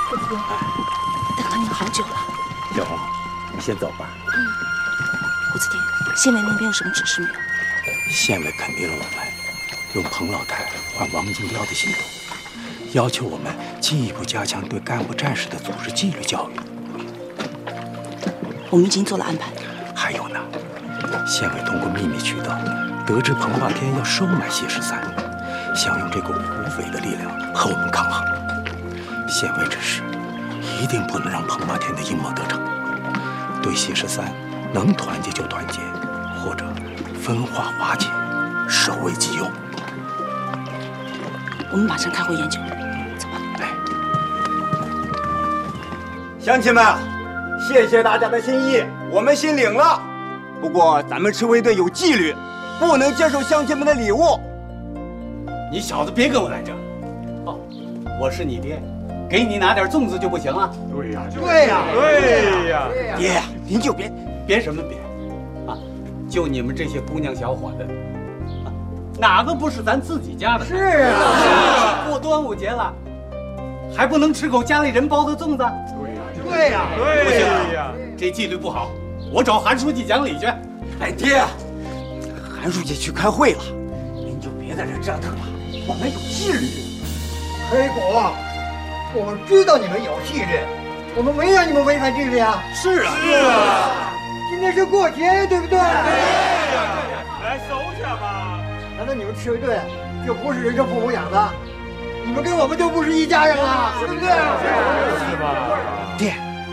父子爹，等了您好久了。 小红，你先走吧。 胡子爹，县委那边有什么指示没有？ 县委肯定了我们用彭老太换王金彪的行动，要求我们进一步加强对干部战士的组织纪律教育。 我们已经做了安排。 还有呢，县委通过秘密渠道得知彭霸天要收买谢13，想用这个胡匪的力量和我们抗衡。县委指示，一定不能让彭霸天的阴谋得逞。对谢13，能团结就团结，或者分化瓦解，守为己用。 我们马上开会研究，走吧。 哎， 乡亲们，谢谢大家的心意，我们心领了。不过咱们赤卫队有纪律，不能接受乡亲们的礼物。 你小子别跟我来这！哦，我是你爹，给你拿点粽子就不行啊？ 对呀， 对呀， 对呀，爹呀，您就别什么别啊！就你们这些姑娘小伙子，哪个不是咱自己家的？ 是啊， 过端午节了，还不能吃口家里人包的粽子？ 对呀， 不行呀，这纪律不好，我找韩书记讲理去。 哎，爹，韩书记去开会了，您就别在这折腾了，我们有纪律。 黑果，我们知道你们有纪律，我们没让你们违反纪律啊。 是啊， 是啊， 今天是过节，对不对？ 对呀，来收下吧。 难道你们赤卫队就不是人生父母养的？你们跟我们就不是一家人了，对不对？ 是吧？ 爹。